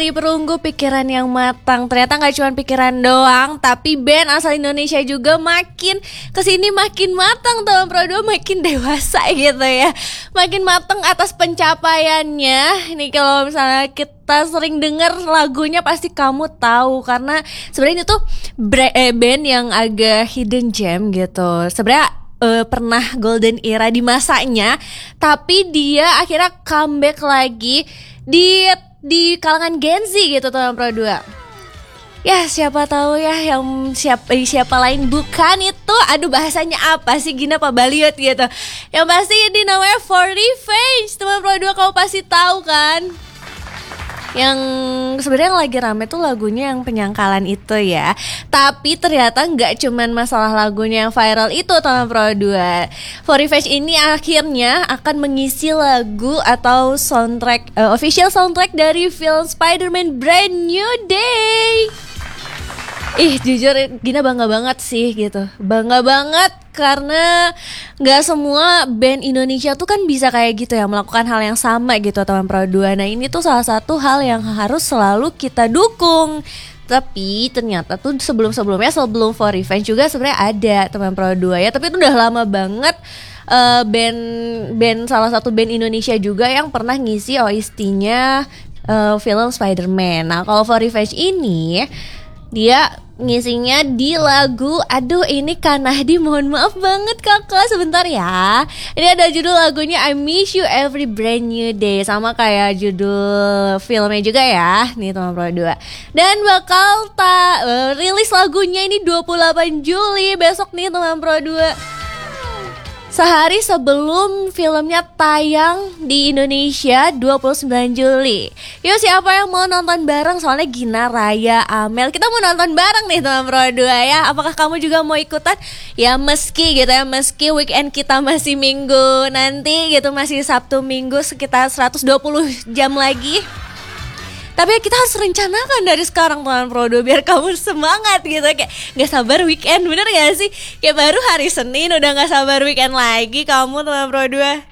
Di perunggu pikiran yang matang. Ternyata gak cuma pikiran doang, tapi band asal Indonesia juga makin kesini makin matang. Tahun Pro 2 makin dewasa gitu ya, makin matang atas pencapaiannya. Nih kalau misalnya kita sering dengar lagunya pasti kamu tahu, karena sebenarnya ini tuh band yang agak hidden gem gitu. Sebenarnya pernah golden era di masanya, tapi dia akhirnya comeback lagi di kalangan Gen Z gitu tahun Pro 2. Ya siapa tahu ya yang siapa lain bukan itu. Aduh bahasanya apa sih, Gina apa Baliot gitu. Yang pasti ini namanya For Revenge. Teman Pro 2 kamu pasti tahu kan. Yang sebenarnya yang lagi rame tuh lagunya yang penyangkalan itu ya. Tapi ternyata gak cuman masalah lagunya yang viral itu teman Pro 2. For Revenge ini akhirnya akan mengisi lagu atau soundtrack official soundtrack dari film Spider-Man Brand New Day. Jujur Gina bangga banget sih gitu. Bangga banget karena gak semua band Indonesia tuh kan bisa kayak gitu ya, melakukan hal yang sama gitu teman Pro 2. Nah ini tuh salah satu hal yang harus selalu kita dukung. Tapi ternyata tuh sebelum For Revenge juga sebenarnya ada teman Pro 2 ya. Tapi itu udah lama banget. Band salah satu band Indonesia juga yang pernah ngisi OST-nya film Spider-Man. Nah kalau For Revenge ini dia ngisinya di lagu, aduh ini Kanahdi, mohon maaf banget kakak sebentar ya. Ini ada judul lagunya I Miss You Every Brand New Day, sama kayak judul filmnya juga ya, nih teman Pro 2. Dan bakal rilis lagunya ini 28 Juli besok nih teman Pro 2. Sehari sebelum filmnya tayang di Indonesia 29 Juli. Yuk siapa yang mau nonton bareng? Soalnya Gina, Raya, Amel, kita mau nonton bareng nih teman Pro 2 ya. Apakah kamu juga mau ikutan? Ya meski weekend kita masih minggu nanti gitu, masih Sabtu Minggu sekitar 120 jam lagi. Tapi kita harus rencanakan dari sekarang teman Pro 2 biar kamu semangat gitu. Kayak gak sabar weekend, bener gak sih? Kayak baru hari Senin udah gak sabar weekend lagi kamu teman Pro 2.